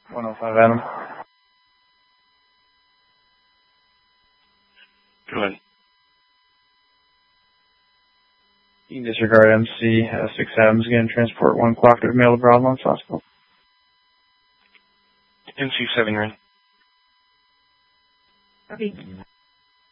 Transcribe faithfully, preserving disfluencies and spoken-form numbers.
one oh five Adam. Go ahead. You can disregard M C uh, six Adams again. Transport one cooperative male to Bravo if possible. M C seven ring. Okay.